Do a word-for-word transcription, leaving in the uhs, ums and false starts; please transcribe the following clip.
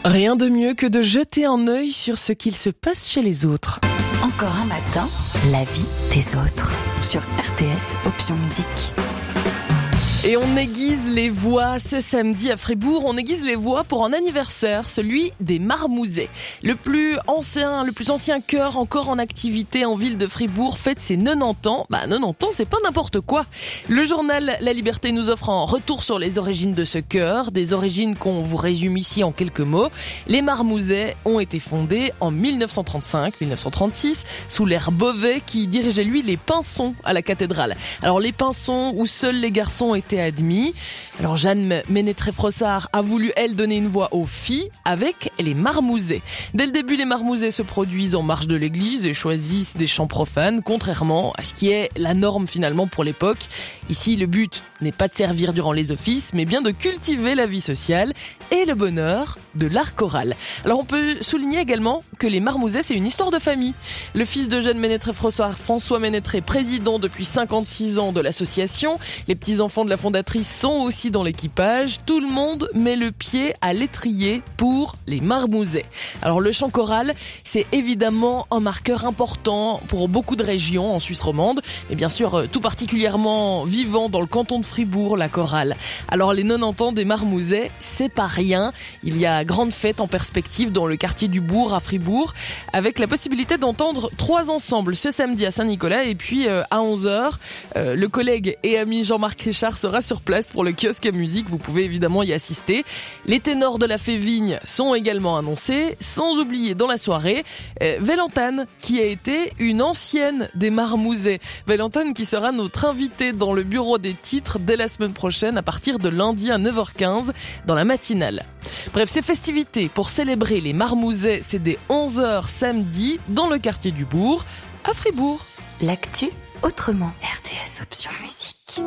Rien de mieux que de jeter un œil sur ce qu'il se passe chez les autres. Encore un matin, la vie des autres. Sur R T S, option musique. Et on aiguise les voix ce samedi à Fribourg, on aiguise les voix pour un anniversaire, celui des Marmouzets. Le plus ancien, le plus ancien chœur encore en activité en ville de Fribourg fête ses quatre-vingt-dix ans. Bah, quatre-vingt-dix ans, c'est pas n'importe quoi. Le journal La Liberté nous offre un retour sur les origines de ce chœur, des origines qu'on vous résume ici en quelques mots. Les Marmouzets ont été fondés en mille neuf cent trente-cinq mille neuf cent trente-six sous l'ère Beauvais qui dirigeait lui les Pinsons à la cathédrale. Alors les Pinsons où seuls les garçons étaient admis. Alors Jeanne Ménétré-Frossard a voulu, elle, donner une voix aux filles avec les Marmouzets. Dès le début, les Marmouzets se produisent en marge de l'église et choisissent des chants profanes, contrairement à ce qui est la norme finalement pour l'époque. Ici, le but n'est pas de servir durant les offices, mais bien de cultiver la vie sociale et le bonheur de l'art choral. Alors on peut souligner également que les Marmouzets, c'est une histoire de famille. Le fils de Jeanne Ménétré-Frossard, François Ménétré, président depuis cinquante-six ans de l'association. Les petits-enfants de la fondatrice sont aussi dans l'équipage. Tout le monde met le pied à l'étrier pour les Marmouzets. Alors le chant choral, c'est évidemment un marqueur important pour beaucoup de régions en Suisse romande, et bien sûr tout particulièrement vivant dans le canton de Fribourg, la chorale. Alors les quatre-vingt-dix ans des Marmouzets, c'est pas rien. Il y a grande fête en perspective dans le quartier du Bourg à Fribourg, avec la possibilité d'entendre trois ensembles ce samedi à Saint-Nicolas, et puis euh, à onze heures, euh, le collègue et ami Jean-Marc Richard sera sur place pour le kiosque à musique. Vous pouvez évidemment y assister. Les ténors de la Févigne sont également annoncés, sans oublier dans la soirée euh, Vélantane, qui a été une ancienne des Marmouzets. Vélantane qui sera notre invitée dans le bureau des titres dès la semaine prochaine à partir de lundi à neuf heures quinze dans la matinale. Bref, ces festivités pour célébrer les Marmouzets, c'est dès onze heures samedi dans le quartier du Bourg à Fribourg. L'actu autrement. R T S, option musique.